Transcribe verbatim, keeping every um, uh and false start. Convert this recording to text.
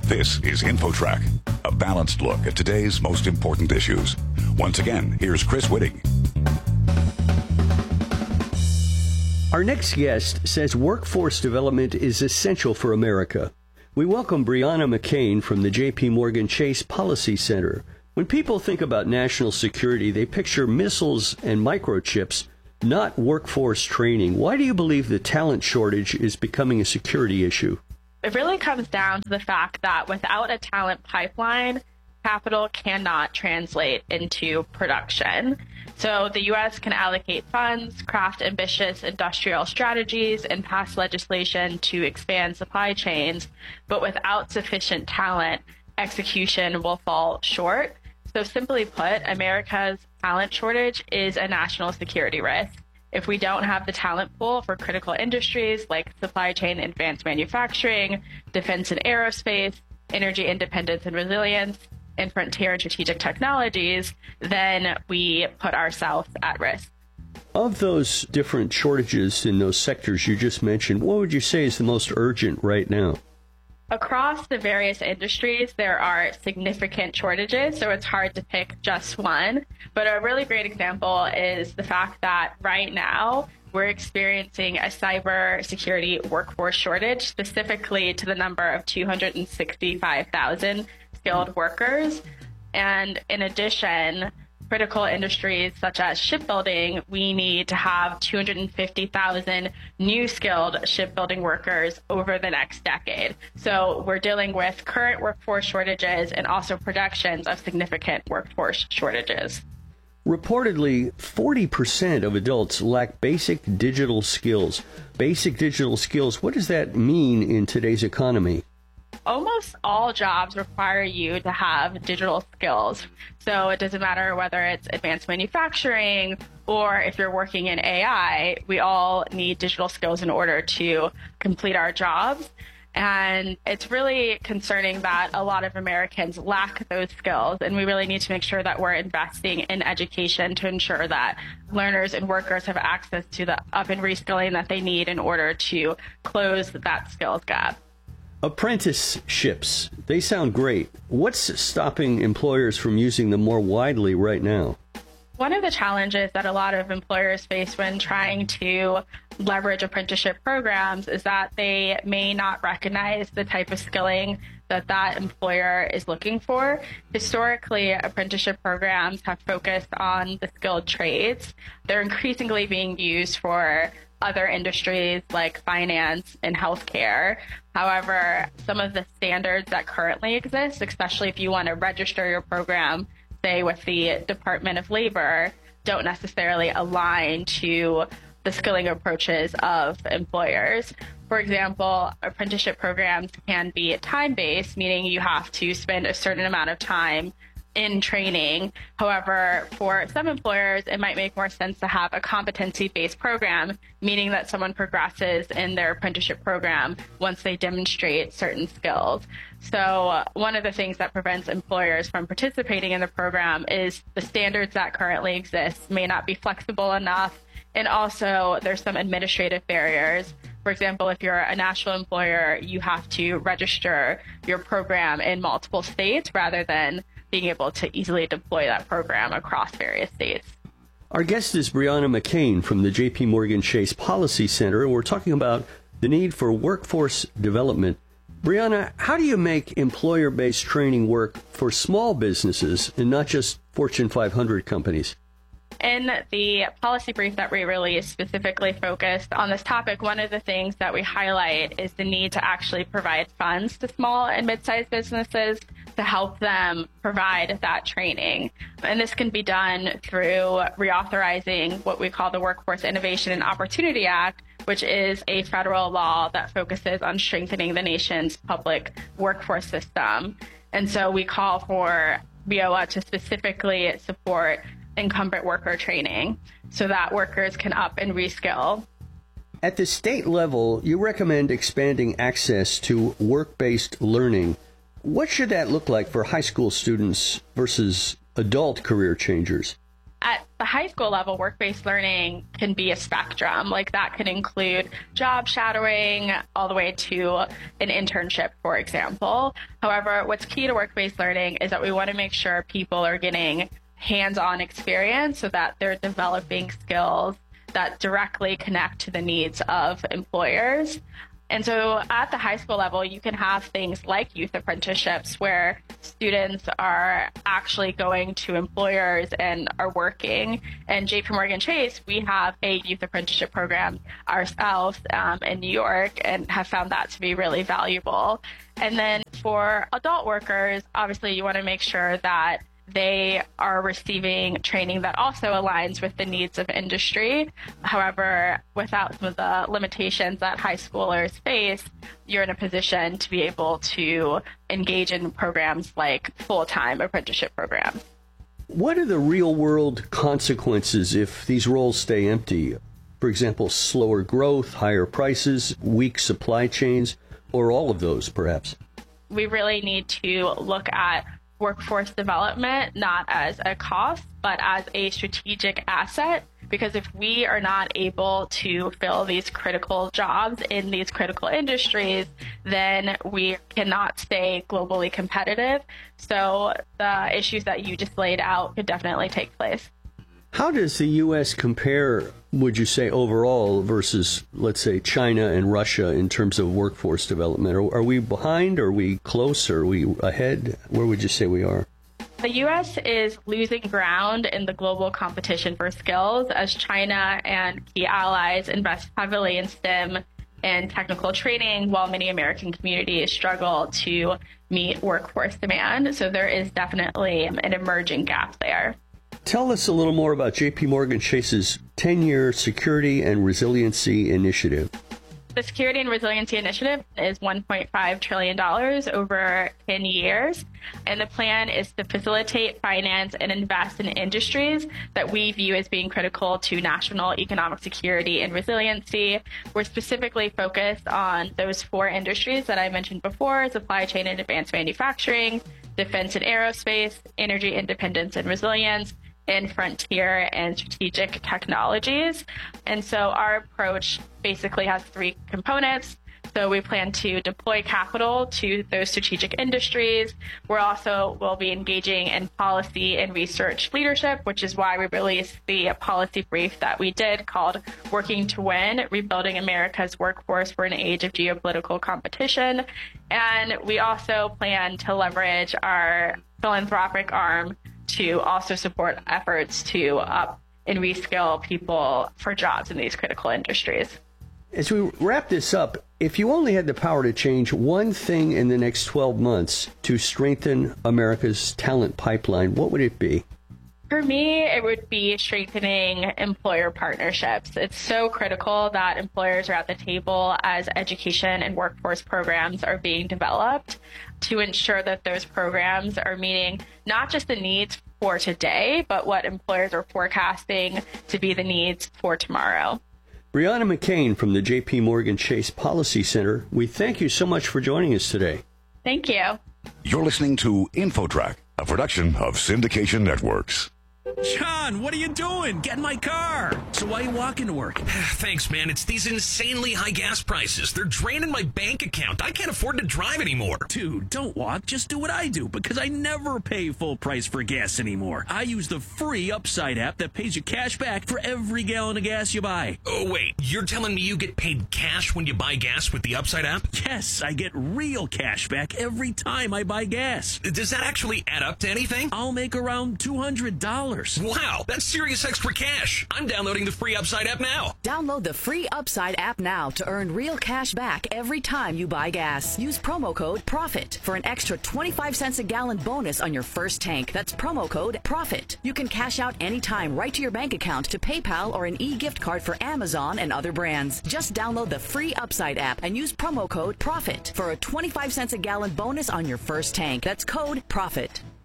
This is InfoTrack, a balanced look at today's most important issues. Once again, here's Chris Whitting. Our next guest says workforce development is essential for America. We welcome Brianna McCain from the J P Morgan Chase Policy Center. When people think about national security, they picture missiles and microchips, not workforce training. Why do you believe the talent shortage is becoming a security issue? It really comes down to the fact that without a talent pipeline, capital cannot translate into production. So the U S can allocate funds, craft ambitious industrial strategies, and pass legislation to expand supply chains. But without sufficient talent, execution will fall short. So simply put, America's talent shortage is a national security risk. If we don't have the talent pool for critical industries like supply chain and advanced manufacturing, defense and aerospace, energy independence and resilience, and frontier and strategic technologies, then we put ourselves at risk. Of those different shortages in those sectors you just mentioned, what would you say is the most urgent right now? Across the various industries, there are significant shortages, so it's hard to pick just one. But a really great example is the fact that right now we're experiencing a cybersecurity workforce shortage, specifically to the number of two hundred sixty-five thousand skilled workers. And in addition, critical industries such as shipbuilding, we need to have two hundred fifty thousand new skilled shipbuilding workers over the next decade. So we're dealing with current workforce shortages and also projections of significant workforce shortages. Reportedly, forty percent of adults lack basic digital skills. Basic digital skills, what does that mean in today's economy? Almost all jobs require you to have digital skills. So it doesn't matter whether it's advanced manufacturing or if you're working in A I, we all need digital skills in order to complete our jobs. And it's really concerning that a lot of Americans lack those skills. And we really need to make sure that we're investing in education to ensure that learners and workers have access to the up and reskilling that they need in order to close that skills gap. Apprenticeships, they sound great. What's stopping employers from using them more widely right now? One of the challenges that a lot of employers face when trying to leverage apprenticeship programs is that they may not recognize the type of skilling that that employer is looking for. Historically, apprenticeship programs have focused on the skilled trades. They're increasingly being used for other industries like finance and healthcare. However, some of the standards that currently exist, especially if you want to register your program, say with the Department of Labor, don't necessarily align to the skilling approaches of employers. For example, apprenticeship programs can be time-based, meaning you have to spend a certain amount of time in training. However, for some employers, it might make more sense to have a competency-based program, meaning that someone progresses in their apprenticeship program once they demonstrate certain skills. So one of the things that prevents employers from participating in the program is the standards that currently exist may not be flexible enough. And also, there's some administrative barriers. For example, if you're a national employer, you have to register your program in multiple states rather than being able to easily deploy that program across various states. Our guest is Brianna McCain from the J P Morgan Chase Policy Center, and we're talking about the need for workforce development. Brianna, how do you make employer-based training work for small businesses and not just Fortune five hundred companies? In the policy brief that we released specifically focused on this topic, one of the things that we highlight is the need to actually provide funds to small and mid-sized businesses to help them provide that training. And this can be done through reauthorizing what we call the Workforce Innovation and Opportunity Act, which is a federal law that focuses on strengthening the nation's public workforce system. And so we call for W I O A to specifically support incumbent worker training so that workers can up and reskill. At the state level, you recommend expanding access to work-based learning. What should that look like for high school students versus adult career changers? at the high school level, work-based learning can be a spectrum. Like that can include job shadowing all the way to an internship, for example. However, what's key to work-based learning is that we want to make sure people are getting hands-on experience so that they're developing skills that directly connect to the needs of employers. And so at the high school level, you can have things like youth apprenticeships where students are actually going to employers and are working. And J P Morgan Chase, we have a youth apprenticeship program ourselves um, in New York and have found that to be really valuable. And then for adult workers, obviously you want to make sure that they are receiving training that also aligns with the needs of industry. However, without some of the limitations that high schoolers face, you're in a position to be able to engage in programs like full-time apprenticeship programs. What are the real-world consequences if these roles stay empty? For example, slower growth, higher prices, weak supply chains, or all of those, perhaps? We really need to look at workforce development not as a cost, but as a strategic asset. Because if we are not able to fill these critical jobs in these critical industries, then we cannot stay globally competitive. So the issues that you just laid out could definitely take place. How does the U S compare, would you say, overall versus, let's say, China and Russia in terms of workforce development? Are, are we behind? Are we close? Are we ahead? Where would you say we are? The U S is losing ground in the global competition for skills as China and key allies invest heavily in STEM and technical training, while many American communities struggle to meet workforce demand. So there is definitely an emerging gap there. Tell us a little more about J P Morgan Chase's ten-year Security and Resiliency Initiative. The Security and Resiliency Initiative is one point five trillion dollars over ten years, and the plan is to facilitate, finance, and invest in industries that we view as being critical to national economic security and resiliency. We're specifically focused on those four industries that I mentioned before: supply chain and advanced manufacturing, defense and aerospace, energy independence and resilience, in frontier and strategic technologies. And so our approach basically has three components. So we plan to deploy capital to those strategic industries. We're also will be engaging in policy and research leadership, which is why we released the policy brief that we did called Working to Win, Rebuilding America's Workforce for an Age of Geopolitical Competition. And we also plan to leverage our philanthropic arm to also support efforts to up and reskill people for jobs in these critical industries. As we wrap this up, if you only had the power to change one thing in the next twelve months to strengthen America's talent pipeline, what would it be? For me, it would be strengthening employer partnerships. It's so critical that employers are at the table as education and workforce programs are being developed to ensure that those programs are meeting not just the needs for today, but what employers are forecasting to be the needs for tomorrow. Brianna McCain from the J P Morgan Chase Policy Center, we thank you so much for joining us today. Thank you. You're listening to InfoTrack, a production of Syndication Networks. John, what are you doing? Get in my car. So why are you walking to work? Thanks, man. It's these insanely high gas prices. They're draining my bank account. I can't afford to drive anymore. Dude, don't walk. Just do what I do, because I never pay full price for gas anymore. I use the free Upside app that pays you cash back for every gallon of gas you buy. Oh, wait. You're telling me you get paid cash when you buy gas with the Upside app? Yes, I get real cash back every time I buy gas. Does that actually add up to anything? I'll make around two hundred dollars. Wow, that's serious extra cash. I'm downloading the free Upside app now. Download the free Upside app now to earn real cash back every time you buy gas. Use promo code PROFIT for an extra twenty-five cents a gallon bonus on your first tank. That's promo code PROFIT. You can cash out anytime right to your bank account, to PayPal, or an e-gift card for Amazon and other brands. Just download the free Upside app and use promo code PROFIT for a twenty-five cents a gallon bonus on your first tank. That's code PROFIT.